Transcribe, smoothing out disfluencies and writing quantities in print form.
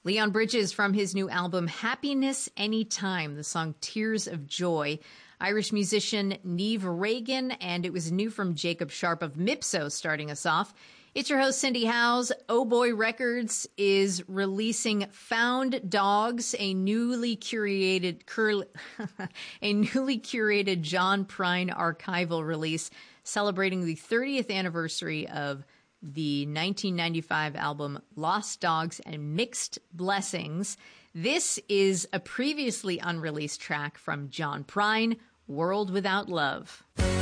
Leon Bridges from his new album Happiness Anytime, the song Tears of Joy. Irish musician Niamh Reagan, and it was new from Jacob Sharp of Mipso starting us off. It's your host, Cindy Howes. Oh Boy Records is releasing Found Dogs, a newly curated John Prine archival release celebrating the 30th anniversary of the 1995 album Lost Dogs and Mixed Blessings. This is a previously unreleased track from John Prine, World Without Love.